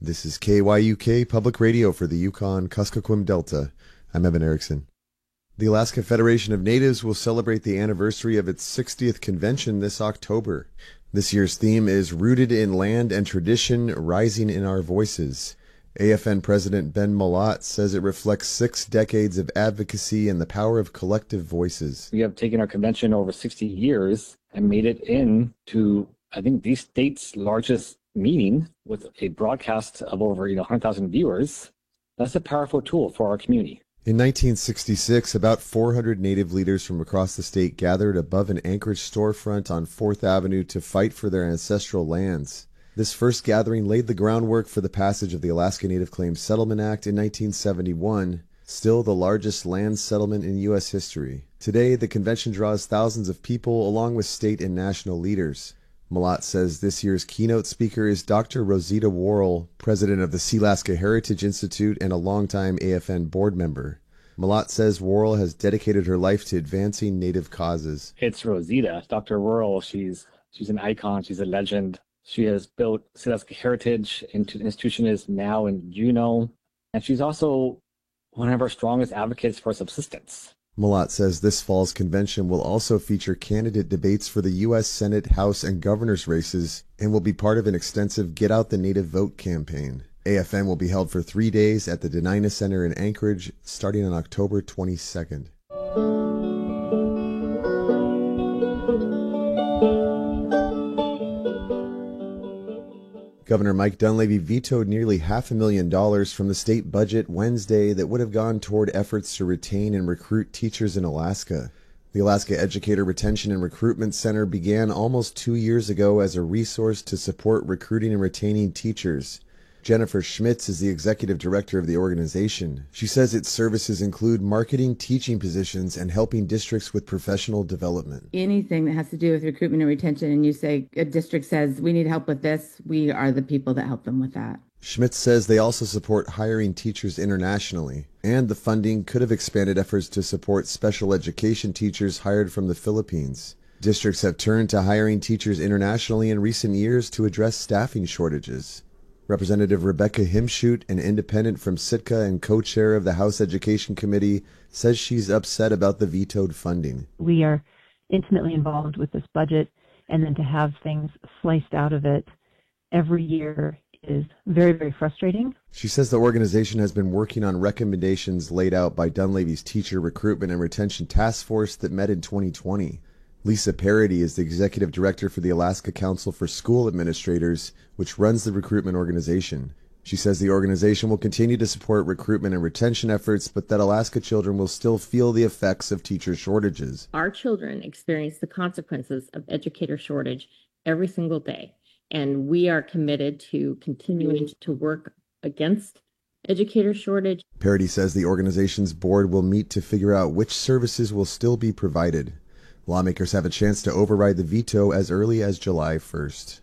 This is KYUK Public Radio for the Yukon-Kuskokwim Delta. I'm Evan Erickson. The Alaska Federation of Natives will celebrate the anniversary of its 60th convention this October. This year's theme is Rooted in Land and Tradition, Rising in Our Voices. AFN President Ben Malott says it reflects 6 decades of advocacy and the power of collective voices. We have taken our convention over 60 years and made it into, I think, the state's largest meeting with a broadcast of over 100,000 viewers. That's a powerful tool for our community. In 1966, about 400 Native leaders from across the state gathered above an Anchorage storefront on 4th Avenue to fight for their ancestral lands. This first gathering laid the groundwork for the passage of the Alaska Native Claims Settlement Act in 1971, still the largest land settlement in U.S. history. Today, the convention draws thousands of people along with state and national leaders. Malott says this year's keynote speaker is Dr. Rosita Worrell, president of the Sealaska Heritage Institute and a longtime AFN board member. Malott says Worrell has dedicated her life to advancing Native causes. It's Rosita. Dr. Worrell, she's an icon. She's a legend. She has built Sealaska Heritage into the institution is now in Juneau. And she's also one of our strongest advocates for subsistence. Malott says this fall's convention will also feature candidate debates for the U.S. Senate, House, and governor's races and will be part of an extensive Get Out the Native Vote campaign. AFN will be held for 3 days at the Denina Center in Anchorage starting on October 22nd. Governor Mike Dunleavy vetoed nearly $500,000 from the state budget Wednesday that would have gone toward efforts to retain and recruit teachers in Alaska. The Alaska Educator Retention and Recruitment Center began almost 2 years ago as a resource to support recruiting and retaining teachers. Jennifer Schmitz is the executive director of the organization. She says its services include marketing teaching positions and helping districts with professional development. Anything that has to do with recruitment and retention, and you say a district says, we need help with this, we are the people that help them with that. Schmitz says they also support hiring teachers internationally, and the funding could have expanded efforts to support special education teachers hired from the Philippines. Districts have turned to hiring teachers internationally in recent years to address staffing shortages. Representative Rebecca Himshoot, an independent from Sitka and co-chair of the House Education Committee, says she's upset about the vetoed funding. We are intimately involved with this budget, and then to have things sliced out of it every year is very, very frustrating. She says the organization has been working on recommendations laid out by Dunleavy's Teacher Recruitment and Retention Task Force that met in 2020. Lisa Parody is the executive director for the Alaska Council for School Administrators, which runs the recruitment organization. She says the organization will continue to support recruitment and retention efforts, but that Alaska children will still feel the effects of teacher shortages. Our children experience the consequences of educator shortage every single day, and we are committed to continuing to work against educator shortage. Parody says the organization's board will meet to figure out which services will still be provided. Lawmakers have a chance to override the veto as early as July 1st.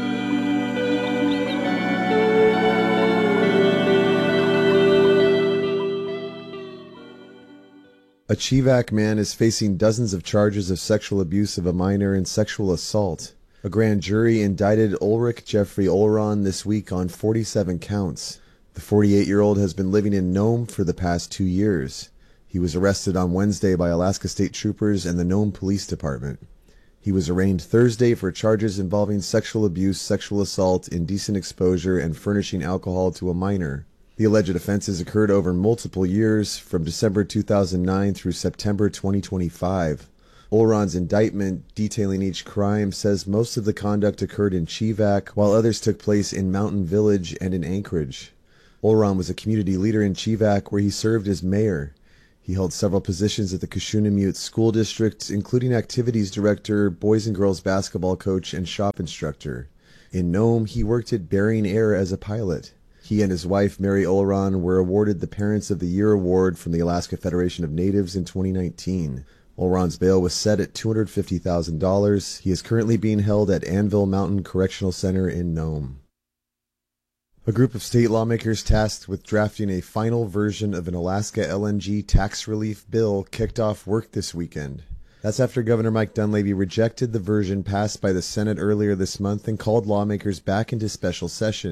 A Chivak man is facing dozens of charges of sexual abuse of a minor and sexual assault. A grand jury indicted Ulrich Jeffrey Olron this week on 47 counts. The 48-year-old has been living in Nome for the past 2 years. He was arrested on Wednesday by Alaska State Troopers and the Nome Police Department. He was arraigned Thursday for charges involving sexual abuse, sexual assault, indecent exposure, and furnishing alcohol to a minor. The alleged offenses occurred over multiple years, from December 2009 through September 2025. Olron's indictment, detailing each crime, says most of the conduct occurred in Chivak, while others took place in Mountain Village and in Anchorage. Olron was a community leader in Chivak, where he served as mayor. He held several positions at the Kashunamute School District, including activities director, boys and girls basketball coach, and shop instructor. In Nome, he worked at Bering Air as a pilot. He and his wife, Mary Olron, were awarded the Parents of the Year Award from the Alaska Federation of Natives in 2019. Olron's bail was set at $250,000. He is currently being held at Anvil Mountain Correctional Center in Nome. A group of state lawmakers tasked with drafting a final version of an Alaska LNG tax relief bill kicked off work this weekend. That's after Governor Mike Dunleavy rejected the version passed by the Senate earlier this month and called lawmakers back into special session.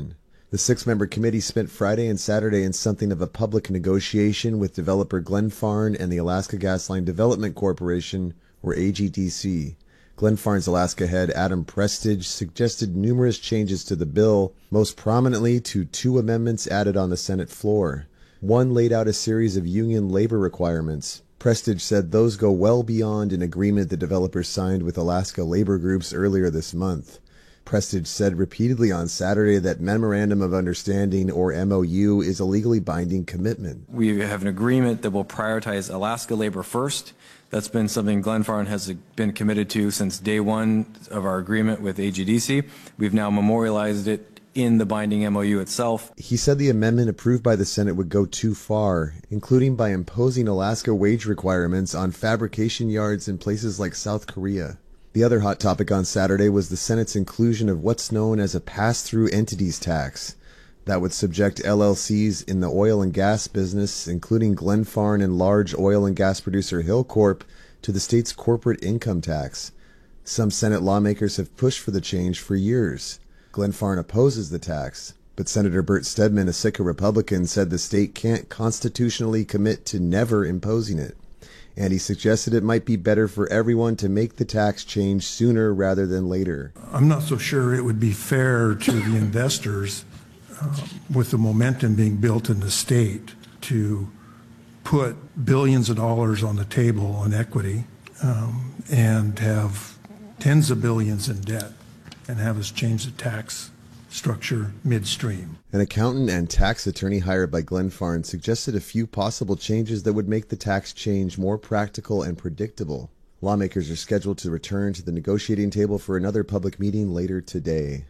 The 6-member committee spent Friday and Saturday in something of a public negotiation with developer Glenfarne and the Alaska Gasline Development Corporation, or AGDC. Glenfarne's Alaska head Adam Prestage suggested numerous changes to the bill, most prominently to 2 amendments added on the Senate floor. One laid out a series of union labor requirements. Prestage said those go well beyond an agreement the developers signed with Alaska labor groups earlier this month. Prestage said repeatedly on Saturday that Memorandum of Understanding, or MOU, is a legally binding commitment. We have an agreement that will prioritize Alaska labor first. That's been something Glenfarne has been committed to since day one of our agreement with AGDC. We've now memorialized it in the binding MOU itself. He said the amendment approved by the Senate would go too far, including by imposing Alaska wage requirements on fabrication yards in places like South Korea. The other hot topic on Saturday was the Senate's inclusion of what's known as a pass-through entities tax that would subject LLCs in the oil and gas business, including Glenfarne and large oil and gas producer Hilcorp, to the state's corporate income tax. Some Senate lawmakers have pushed for the change for years. Glenfarne opposes the tax, but Senator Bert Stedman, a Sitka Republican, said the state can't constitutionally commit to never imposing it. And he suggested it might be better for everyone to make the tax change sooner rather than later. I'm not so sure it would be fair to the investors, with the momentum being built in the state, to put billions of dollars on the table on equity and have tens of billions in debt and have us change the tax structure midstream. An accountant and tax attorney hired by Glenfarne suggested a few possible changes that would make the tax change more practical and predictable. Lawmakers are scheduled to return to the negotiating table for another public meeting later today.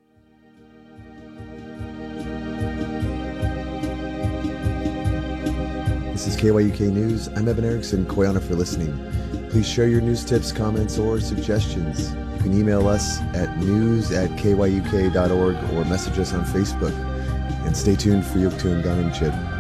This is KYUK News. I'm Evan Erickson. Koyana for listening. Please share your news tips, comments, or suggestions. You can email us at news@kyuk.org or message us on Facebook. And stay tuned for Yuktuun Ganamchit.